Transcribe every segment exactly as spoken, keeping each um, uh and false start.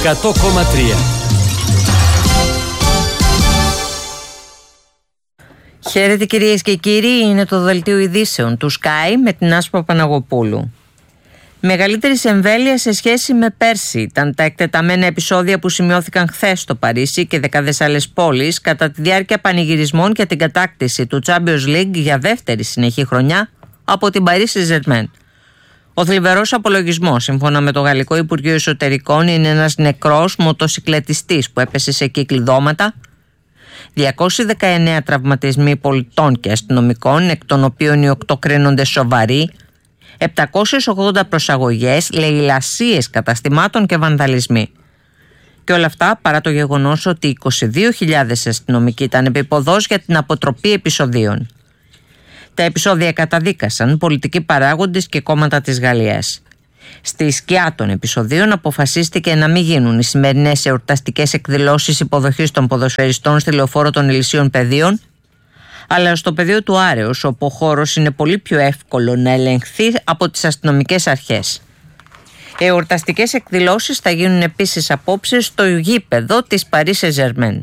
εκατό κόμμα τρία. Χαίρετε κυρίες και κύριοι, είναι το δελτίο ειδήσεων του Sky με την Άσπα Παναγοπούλου. Μεγαλύτερης εμβέλειας σε σχέση με πέρσι ήταν τα εκτεταμένα επεισόδια που σημειώθηκαν χθες στο Παρίσι και δεκάδες άλλες πόλεις κατά τη διάρκεια πανηγυρισμών για την κατάκτηση του Champions League για δεύτερη συνεχή χρονιά από την Paris Saint-Germain. Ο θλιβερός απολογισμός, σύμφωνα με το Γαλλικό Υπουργείο Εσωτερικών, είναι ένας νεκρός μοτοσικλετιστής που έπεσε σε κυκλειδώματα, διακόσιοι δεκαεννέα τραυματισμοί πολιτών και αστυνομικών, εκ των οποίων οι οκτώ κρίνονται σοβαροί, επτακόσιες ογδόντα προσαγωγές, λαιλασίες καταστημάτων και βανδαλισμοί. Και όλα αυτά παρά το γεγονός ότι είκοσι δύο χιλιάδες αστυνομικοί ήταν επίποδος για την αποτροπή επεισοδίων. Τα επεισόδια καταδίκασαν πολιτικοί παράγοντες και κόμματα της Γαλλίας. Στη σκιά των επεισοδίων αποφασίστηκε να μην γίνουν οι σημερινές εορταστικές εκδηλώσεις υποδοχής των ποδοσφαιριστών στη Λεωφόρο των Ηλυσίων Πεδίων, αλλά στο πεδίο του Άρεως, όπου ο χώρος είναι πολύ πιο εύκολο να ελεγχθεί από τις αστυνομικές αρχές. Οι εορταστικές εκδηλώσεις θα γίνουν επίσης απόψε στο γήπεδο της Paris Saint-Germain.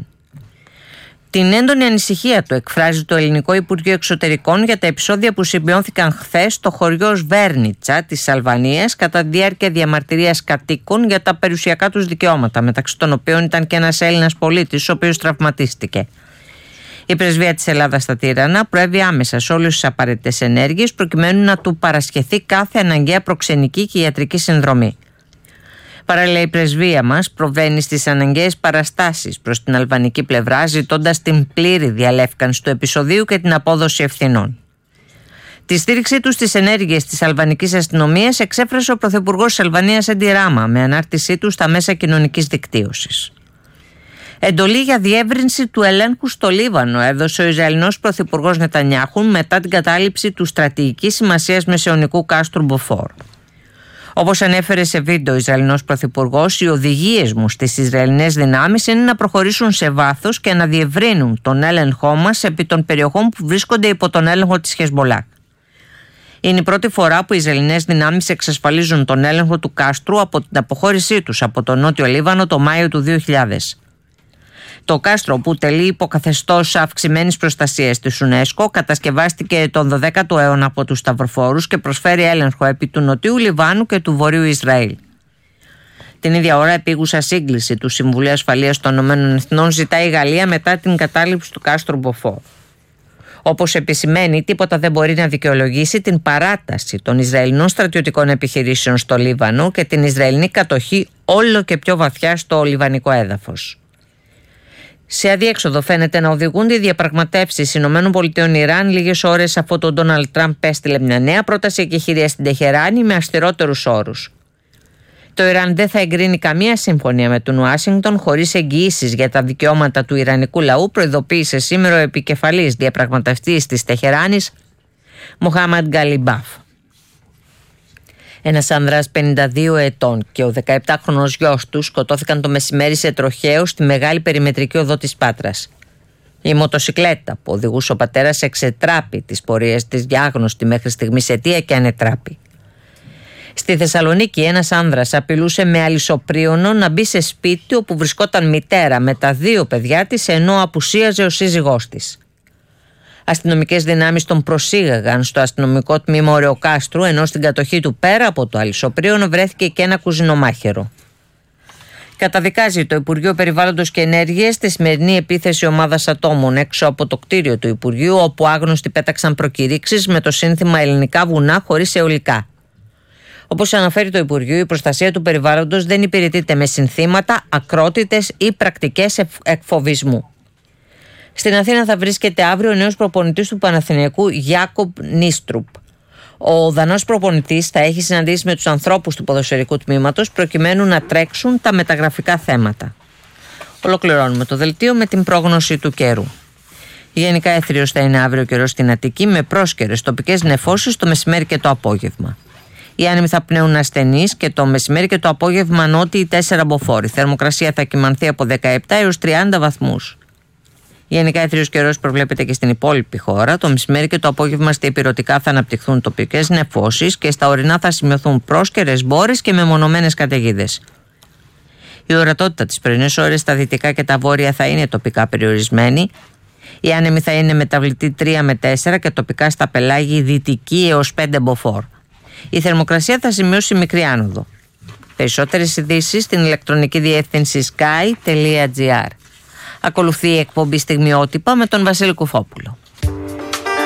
Την έντονη ανησυχία του εκφράζει το Ελληνικό Υπουργείο Εξωτερικών για τα επεισόδια που σημειώθηκαν χθες στο χωριό Σβέρνιτσα της Αλβανίας κατά τη διάρκεια διαμαρτυρίας κατοίκων για τα περιουσιακά τους δικαιώματα, μεταξύ των οποίων ήταν και ένας Έλληνας πολίτης, ο οποίος τραυματίστηκε. Η Πρεσβεία της Ελλάδας στα Τύρανα προέβη άμεσα σε όλες τις απαραίτητες ενέργειες προκειμένου να του παρασχεθεί κάθε αναγκαία προξενική και ιατρική συνδρομή. Παράλληλα, η πρεσβεία μας προβαίνει στις αναγκαίες παραστάσεις προς την αλβανική πλευρά, ζητώντας την πλήρη διαλεύκανση του επεισοδίου και την απόδοση ευθυνών. Τη στήριξή του στις ενέργειες της αλβανικής αστυνομίας εξέφρασε ο Πρωθυπουργός της Αλβανίας Έντι Ράμα με ανάρτησή του στα μέσα κοινωνικής δικτύωσης. Εντολή για διεύρυνση του ελέγχου στο Λίβανο έδωσε ο Ισραηλινός Πρωθυπουργός Νετανιάχου μετά την κατάληψη του στρατηγικής σημασίας μεσαιωνικού κάστρου Μποφόρ. Όπως ανέφερε σε βίντεο ο Ισραηλινός Πρωθυπουργός, οι οδηγίες μου στις Ισραηλινές δυνάμεις είναι να προχωρήσουν σε βάθος και να διευρύνουν τον έλεγχό μας επί των περιοχών που βρίσκονται υπό τον έλεγχο της Χεσμολάχ. Είναι η πρώτη φορά που οι Ισραηλινές δυνάμεις εξασφαλίζουν τον έλεγχο του κάστρου από την αποχώρησή τους από το Νότιο Λίβανο το Μάιο του δύο χιλιάδες. Το κάστρο, που τελεί υποκαθεστώς αυξημένης προστασίας της UNESCO, κατασκευάστηκε τον δωδέκατο αιώνα από τους Σταυροφόρους και προσφέρει έλεγχο επί του Νοτιού Λιβάνου και του Βορείου Ισραήλ. Την ίδια ώρα, επίγουσα σύγκληση του Συμβουλίου Ασφαλείας των Ηνωμένων Εθνών ζητάει η Γαλλία μετά την κατάληψη του κάστρου Μποφόρ. Όπως επισημαίνει, τίποτα δεν μπορεί να δικαιολογήσει την παράταση των Ισραηλινών στρατιωτικών επιχειρήσεων στο Λίβανο και την Ισραηλινή κατοχή όλο και πιο βαθιά στο λιβανικό έδαφος. Σε αδιέξοδο φαίνεται να οδηγούνται οι διαπραγματεύσεις ΗΠΑ-Ιράν λίγες ώρες αφού τον Ντόναλντ Τραμπ έστειλε μια νέα πρόταση εκεχηρίας στην Τεχεράνη με αυστηρότερους όρους. Το Ιράν δεν θα εγκρίνει καμία συμφωνία με τον Ουάσιγκτον χωρίς εγγυήσεις για τα δικαιώματα του ιρανικού λαού, προειδοποίησε σήμερα ο επικεφαλής διαπραγματευτής της Τεχεράνης, Μοχάμαντ Γκαλιμπάφ. Ένας άνδρας πενήντα δύο ετών και ο δεκαεπτάχρονος γιος του σκοτώθηκαν το μεσημέρι σε τροχαίο στη μεγάλη περιμετρική οδό της Πάτρας. Η μοτοσικλέτα που οδηγούσε ο πατέρας εξετράπη τις πορείες της για άγνωστη μέχρι στιγμής αιτία και ανετράπη. Στη Θεσσαλονίκη ένας άνδρας απειλούσε με αλυσοπρίωνο να μπει σε σπίτι όπου βρισκόταν μητέρα με τα δύο παιδιά της ενώ απουσίαζε ο σύζυγός της. Αστυνομικές δυνάμεις τον προσήγαγαν στο αστυνομικό τμήμα Ωρεοκάστρου, ενώ στην κατοχή του πέρα από το αλυσοπρίωνο βρέθηκε και ένα κουζινομάχαιρο. Καταδικάζει το Υπουργείο Περιβάλλοντος και Ενέργειας τη σημερινή επίθεση ομάδας ατόμων έξω από το κτίριο του Υπουργείου, όπου άγνωστοι πέταξαν προκηρύξεις με το σύνθημα «Ελληνικά βουνά χωρίς αιωλικά». Όπως αναφέρει το Υπουργείο, η προστασία του περιβάλλοντος δεν υπηρετείται με συνθήματα, ακρότητες ή πρακτικές εκφοβισμού. Στην Αθήνα θα βρίσκεται αύριο ο νέος προπονητής του Παναθηναϊκού, Γιάκομπ Νίστρουπ. Ο Δανός προπονητής θα έχει συναντήσει με τους ανθρώπους του ποδοσφαιρικού τμήματος προκειμένου να τρέξουν τα μεταγραφικά θέματα. Ολοκληρώνουμε το δελτίο με την πρόγνωση του καιρού. Γενικά έθριος θα είναι αύριο καιρός στην Αττική με πρόσκαιρες τοπικές νεφώσεις το μεσημέρι και το απόγευμα. Οι άνεμοι θα πνέουν ασθενείς και το μεσημέρι και το απόγευμα νότιοι τέσσερα μποφόρ. Θερμοκρασία θα κυμανθεί από δεκαεπτά έως τριάντα βαθμούς. Γενικά έθριος καιρός προβλέπεται και στην υπόλοιπη χώρα. Το μεσημέρι και το απόγευμα στα ηπειρωτικά θα αναπτυχθούν τοπικές νεφώσεις και στα ορεινά θα σημειωθούν πρόσκαιρες μπόρες και μεμονωμένες καταιγίδες. Η ορατότητα τις πρωινές ώρες στα δυτικά και τα βόρεια θα είναι τοπικά περιορισμένη. Η άνεμη θα είναι μεταβλητή τρία με τέσσερα και τοπικά στα πελάγη δυτική έως πέντε μποφόρ. Η θερμοκρασία θα σημειώσει μικρή άνοδο. Περισσότερες ειδήσεις στην ηλεκτρονική διεύθυνση sky τελεία gr. Ακολουθεί η εκπομπή Στιγμιότυπα με τον Βασίλη Κουφόπουλο.